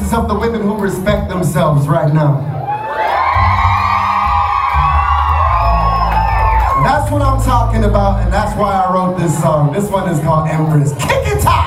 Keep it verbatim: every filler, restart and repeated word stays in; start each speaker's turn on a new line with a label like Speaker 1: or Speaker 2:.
Speaker 1: voices of the women who respect themselves right now. That's what I'm talking about, and that's why I wrote this song. This one is called Empress. Kick it out!